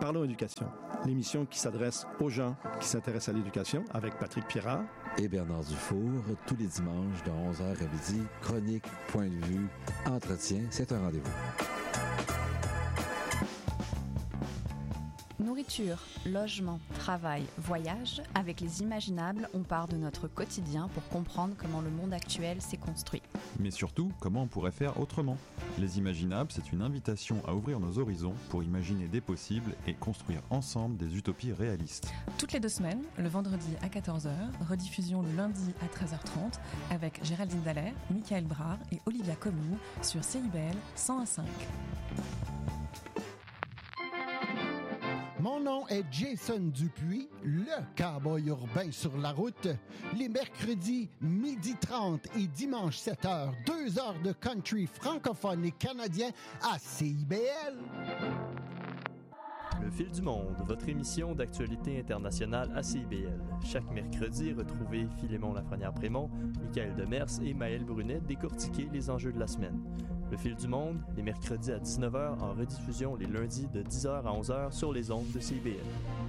Parlons éducation, l'émission qui s'adresse aux gens qui s'intéressent à l'éducation avec Patrick Pirard et Bernard Dufour, tous les dimanches de 11h à midi. Chronique, point de vue, entretien, c'est un rendez-vous. Nourriture, logement, travail, voyage, avec les imaginables, on part de notre quotidien pour comprendre comment le monde actuel s'est construit. Mais surtout, comment on pourrait faire autrement. Les imaginables, c'est une invitation à ouvrir nos horizons pour imaginer des possibles et construire ensemble des utopies réalistes. Toutes les 2 semaines, le vendredi à 14h, rediffusion le lundi à 13h30 avec Géraldine Dallaire, Michael Brard et Olivia Commune sur CIBL 101.5. Mon nom est Jason Dupuis, le cowboy urbain sur la route. Les mercredis, 12h30 et dimanche 7h, 2 heures de country francophone et canadien à CIBL. Le fil du monde, votre émission d'actualité internationale à CIBL. Chaque mercredi, retrouvez Philémon Lafrenière-Prémont, Michael Demers et Maëlle Brunet décortiquer les enjeux de la semaine. Le fil du monde, les mercredis à 19h, en rediffusion les lundis de 10h à 11h sur les ondes de CIBL.